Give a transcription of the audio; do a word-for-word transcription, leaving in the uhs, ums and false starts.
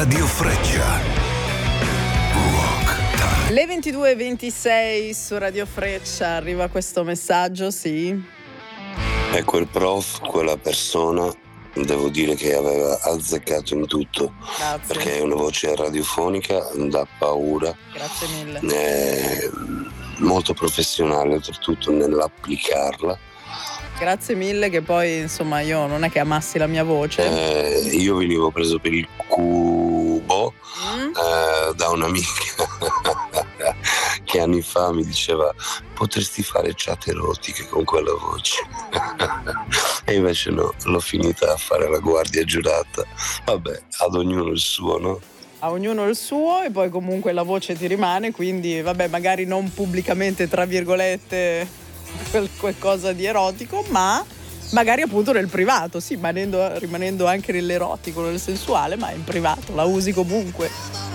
Radio Freccia. Rock Time. Le ventidue e ventisei su Radio Freccia, arriva questo messaggio, sì. E quel prof, quella persona, devo dire che aveva azzeccato in tutto. Grazie. Perché è una voce radiofonica, dà paura. Grazie mille. È molto professionale, oltretutto nell'applicarla. Grazie mille, che poi insomma io non è che amassi la mia voce. Eh, io venivo preso per il cubo Mm? eh, da un'amica che anni fa mi diceva: potresti fare chat erotiche con quella voce. E invece no, l'ho finita a fare la guardia giurata. Vabbè, ad ognuno il suo, no? A ognuno il suo, e poi comunque la voce ti rimane, quindi vabbè, magari non pubblicamente, tra virgolette, quel qualcosa di erotico, ma magari appunto nel privato, sì, rimanendo, rimanendo anche nell'erotico, nel sensuale, ma in privato la usi comunque.